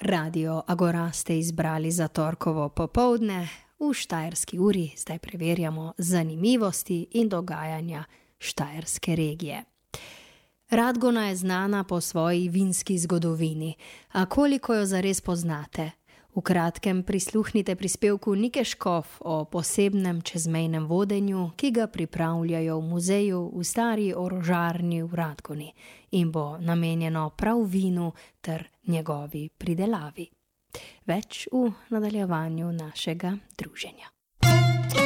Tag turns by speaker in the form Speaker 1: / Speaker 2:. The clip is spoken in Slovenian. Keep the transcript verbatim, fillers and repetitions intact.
Speaker 1: Radio Agora ste izbrali za torkovo popoldne. V štajerski uri zdaj preverjamo zanimivosti in dogajanja štajerske regije. Radgona je znana po svoji vinski zgodovini, a koliko jo zares poznate? V kratkem prisluhnite prispevku Nike Škof o posebnem čezmejnem vodenju, ki ga pripravljajo v muzeju v stari orožarni v Radgoni in bo namenjeno prav vinu ter njegovi pridelavi. Več v nadaljevanju našega druženja.